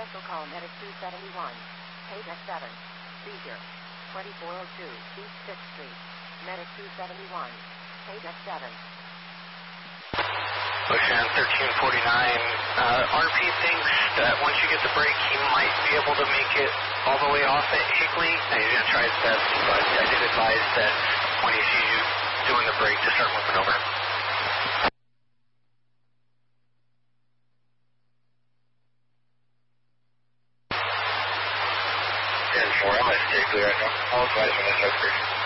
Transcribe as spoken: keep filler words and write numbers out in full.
Special call medic two seventy-one. Page X seven. Seizure. twenty-four oh two East sixth Street. Medic two seventy-one. Page X seven. Ocean thirteen forty-nine. Uh, R P thinks that once you get the break, he might be able to make it all the way off at Higley. And he's going to try his best, but I did advise that when he sees you doing the break, to start moving over. ten four, I'm going to stay clear right now. I'll advise when it's over.